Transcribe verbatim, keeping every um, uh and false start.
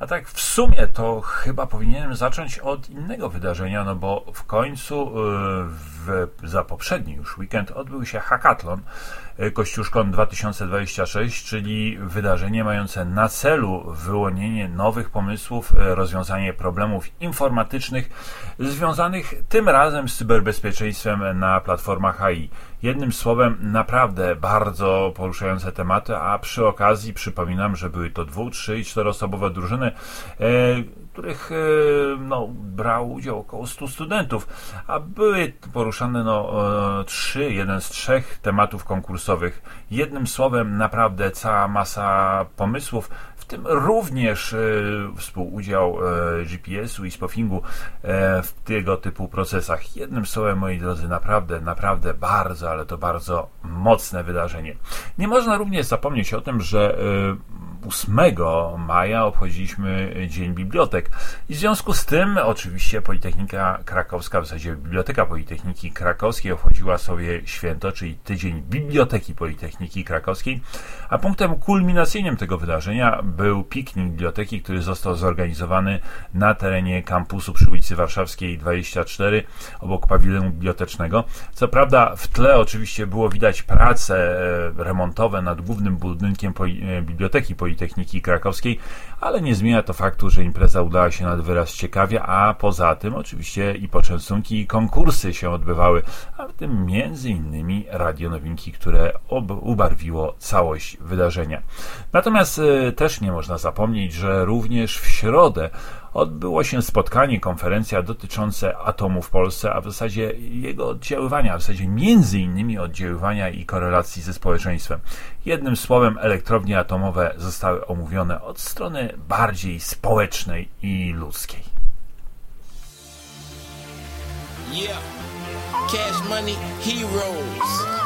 A tak w sumie to chyba powinienem zacząć od innego wydarzenia, no bo w końcu w, za poprzedni już weekend odbył się Hackathon Kościuszkon dwa tysiące dwadzieścia sześć, czyli wydarzenie mające na celu wyłonienie nowych pomysłów, rozwiązanie problemów informatycznych związanych tym razem z cyberbezpieczeństwem na platformach A I. Jednym słowem, naprawdę bardzo poruszające tematy, a przy okazji przypominam, że były to dwu-, trzy- i czteroosobowe drużyny, e, których e, no, brało udział około stu studentów, a były poruszane no, e, trzy, jeden z trzech tematów konkursowych. Jednym słowem, naprawdę cała masa pomysłów, w tym również e, współudział e, G P S-u i spoffingu e, w tego typu procesach. Jednym słowem, moi drodzy, naprawdę, naprawdę bardzo, ale to bardzo mocne wydarzenie. Nie można również zapomnieć o tym, że e, ósmego maja obchodziliśmy Dzień Bibliotek i w związku z tym oczywiście Politechnika Krakowska, w zasadzie Biblioteka Politechniki Krakowskiej obchodziła sobie święto, czyli Tydzień Biblioteki Politechniki Krakowskiej, a punktem kulminacyjnym tego wydarzenia był piknik biblioteki, który został zorganizowany na terenie kampusu przy ulicy Warszawskiej dwadzieścia cztery obok pawilonu bibliotecznego. Co prawda w tle oczywiście było widać prace remontowe nad głównym budynkiem Biblioteki Politechniki Techniki Krakowskiej, ale nie zmienia to faktu, że impreza udała się nad wyraz ciekawie, a poza tym oczywiście i poczęstunki, i konkursy się odbywały, a w tym między innymi radionowinki, które ubarwiło całość wydarzenia. Natomiast y, też nie można zapomnieć, że również w środę odbyło się spotkanie, konferencja dotyczące atomu w Polsce, a w zasadzie jego oddziaływania, a w zasadzie między innymi oddziaływania i korelacji ze społeczeństwem. Jednym słowem, elektrownie atomowe zostały omówione od strony bardziej społecznej i ludzkiej. Yeah, Cash Money Heroes.